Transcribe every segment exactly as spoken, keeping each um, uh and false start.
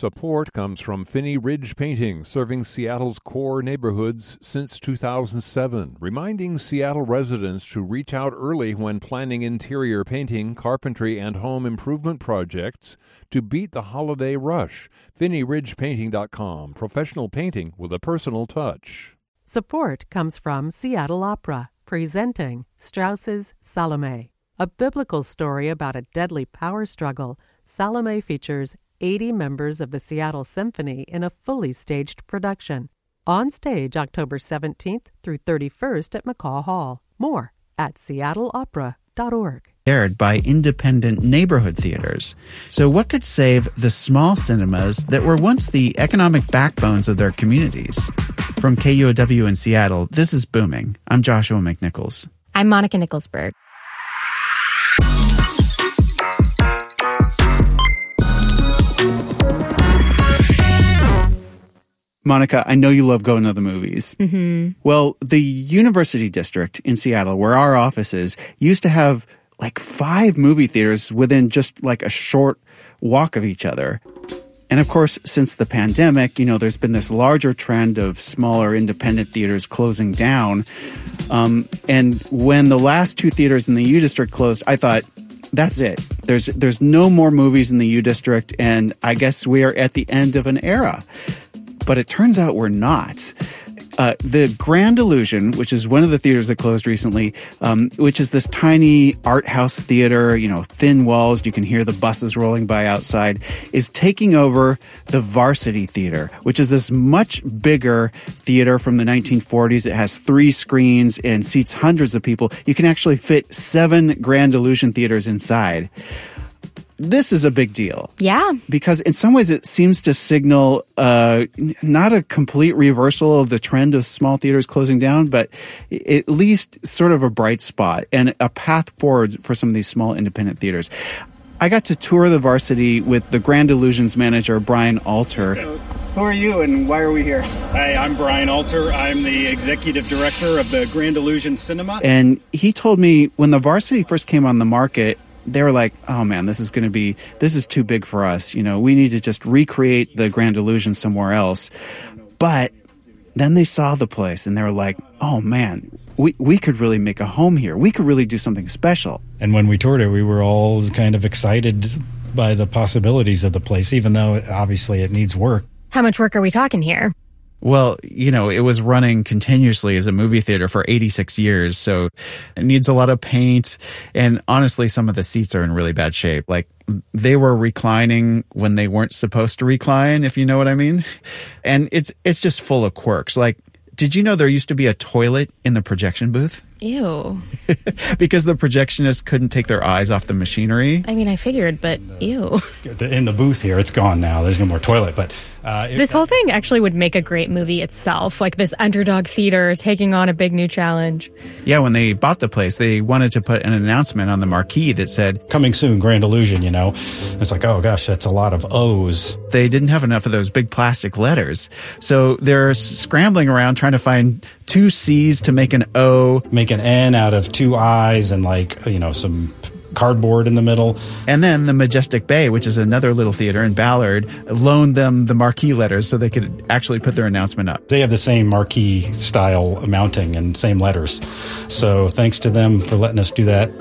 Support comes from Finney Ridge Painting, serving Seattle's core neighborhoods since two thousand seven, reminding Seattle residents to reach out early when planning interior painting, carpentry, and home improvement projects to beat the holiday rush. Finney Ridge Painting dot com, professional painting with a personal touch. Support comes from Seattle Opera, presenting Strauss's Salome. A biblical story about a deadly power struggle, Salome features eighty members of the Seattle Symphony in a fully staged production. On stage October seventeenth through thirty-first at McCaw Hall. More at seattle opera dot org. Aired by independent neighborhood theaters. So what could save the small cinemas that were once the economic backbones of their communities? From K U O W in Seattle, this is Booming. I'm Joshua McNichols. I'm Monica Nicholsberg. Monica, I know you love going to the movies. Mm-hmm. Well, the University District in Seattle, where our office is, used to have like five movie theaters within just like a short walk of each other. And of course, since the pandemic, you know, there's been this larger trend of smaller independent theaters closing down. Um, and when the last two theaters in the U District closed, I thought, that's it. There's there's no more movies in the U District, and I guess we are at the end of an era. But it turns out we're not. Uh, the Grand Illusion, which is one of the theaters that closed recently, um, which is this tiny art house theater, you know, thin walls, you can hear the buses rolling by outside, is taking over the Varsity Theater, which is this much bigger theater from the nineteen forties. It has three screens and seats hundreds of people. You can actually fit seven Grand Illusion theaters inside. This is a big deal. Yeah. Because in some ways it seems to signal uh, not a complete reversal of the trend of small theaters closing down, but at least sort of a bright spot and a path forward for some of these small independent theaters. I got to tour the Varsity with the Grand Illusions manager, Brian Alter. So, who are you and why are we here? Hi, I'm Brian Alter. I'm the executive director of the Grand Illusion Cinema. And he told me when the Varsity first came on the market, they were like, oh man, this is going to be, this is too big for us. You know, we need to just recreate the Grand Illusion somewhere else. But then they saw the place and they were like, oh man, we, we could really make a home here. We could really do something special. And when we toured it, we were all kind of excited by the possibilities of the place, even though obviously it needs work. How much work are we talking here? Well, you know, it was running continuously as a movie theater for eighty-six years, so it needs a lot of paint. And honestly, some of the seats are in really bad shape. Like, they were reclining when they weren't supposed to recline, if you know what I mean. And it's it's just full of quirks. Like, did you know there used to be a toilet in the projection booth? Ew. Because the projectionists couldn't take their eyes off the machinery. I mean, I figured, but ew. In the booth here, it's gone now. There's no more toilet. But uh, it, this whole thing actually would make a great movie itself, like this underdog theater taking on a big new challenge. Yeah, when they bought the place, they wanted to put an announcement on the marquee that said, coming soon, Grand Illusion, you know. It's like, oh gosh, that's a lot of O's. They didn't have enough of those big plastic letters. So they're scrambling around trying to find two C's to make an O. Make an N out of two I's and, like, you know, some cardboard in the middle. And then the Majestic Bay, which is another little theater in Ballard, loaned them the marquee letters so they could actually put their announcement up. They have the same marquee style mounting and same letters. So thanks to them for letting us do that.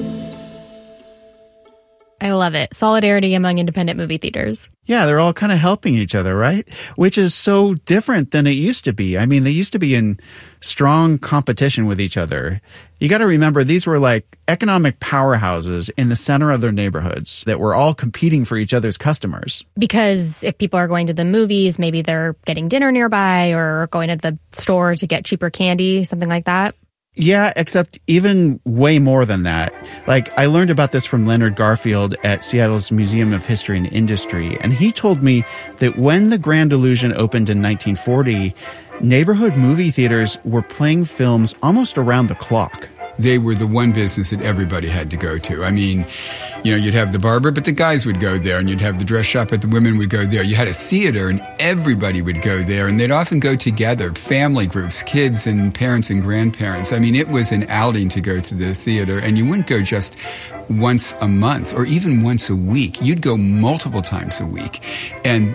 I love it. Solidarity among independent movie theaters. Yeah, they're all kind of helping each other, right? Which is so different than it used to be. I mean, they used to be in strong competition with each other. You got to remember, these were like economic powerhouses in the center of their neighborhoods that were all competing for each other's customers. Because if people are going to the movies, maybe they're getting dinner nearby or going to the store to get cheaper candy, something like that. Yeah, except even way more than that. Like, I learned about this from Leonard Garfield at Seattle's Museum of History and Industry, and he told me that when the Grand Illusion opened in nineteen forty, neighborhood movie theaters were playing films almost around the clock. They were the one business that everybody had to go to. I mean, you know, you'd have the barber, but the guys would go there, and you'd have the dress shop, but the women would go there. You had a theater, and everybody would go there, and they'd often go together, family groups, kids and parents and grandparents. I mean, it was an outing to go to the theater, and you wouldn't go just once a month or even once a week. You'd go multiple times a week. And